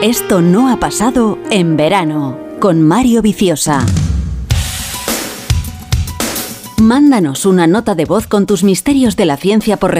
Esto no ha pasado en verano, con Mario Viciosa. Mándanos una nota de voz con tus misterios de la ciencia por